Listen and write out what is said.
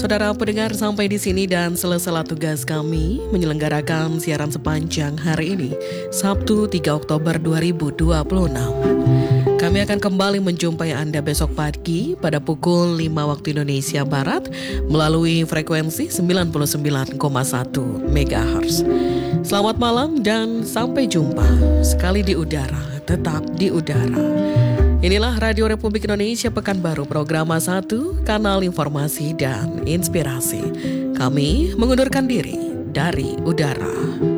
saudara pendengar, sampai di sini dan selesai tugas kami menyelenggarakan siaran sepanjang hari ini, Sabtu 3 Oktober 2026. Kami akan kembali menjumpai Anda besok pagi pada pukul 5 waktu Indonesia Barat melalui frekuensi 99,1 MHz. Selamat malam dan sampai jumpa. Sekali di udara, tetap di udara. Inilah Radio Republik Indonesia Pekanbaru, Program 1, Kanal Informasi dan Inspirasi. Kami mengundurkan diri dari udara.